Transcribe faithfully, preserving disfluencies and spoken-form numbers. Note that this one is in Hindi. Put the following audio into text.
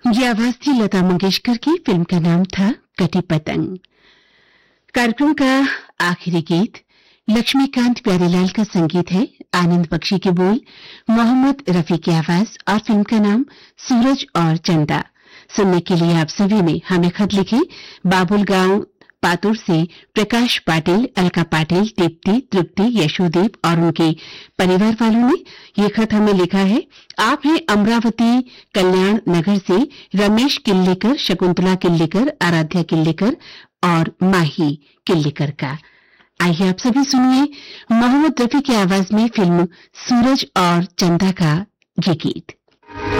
ये आवाज थी लता मंगेशकर की। फिल्म का नाम था कटी पतंग। कार्यक्रम का आखिरी गीत लक्ष्मीकांत प्यारेलाल का संगीत है, आनंद बख्शी के बोल, मोहम्मद रफी की आवाज और फिल्म का नाम सूरज और चंदा। सुनने के लिए आप सभी ने हमें खत लिखे। बाबुल गांव पातुर से प्रकाश पाटिल, अलका पाटिल, दीप्ति, तृप्ति, यशोदीप और उनके परिवार वालों ने ये खत हमें लिखा है। आप हैं अमरावती कल्याण नगर से रमेश किल्लेकर, शकुंतला किल्लेकर, आराध्या किल्लेकर और माही किल्लेकर का। आइए आप सभी सुनिए मोहम्मद रफी की आवाज में फिल्म सूरज और चंदा का ये गीत।